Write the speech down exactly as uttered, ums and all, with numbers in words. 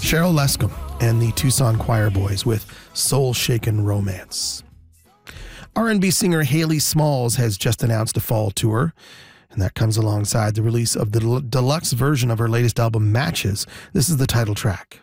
Cheryl Lescom and the Tucson Choir Boys with Soul Shaken Romance. R and B singer Haley Smalls has just announced a fall tour, and that comes alongside the release of the del- deluxe version of her latest album, Matches. This is the title track.